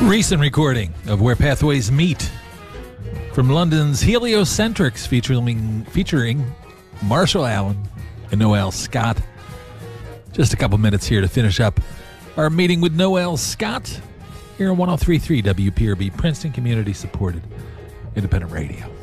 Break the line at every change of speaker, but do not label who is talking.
Recent recording of Where Pathways Meet from London's Heliocentrics featuring Marshall Allen and Noel Scott. Just a couple minutes here to finish up our meeting with Noel Scott here on 103.3 WPRB, Princeton Community Supported Independent Radio.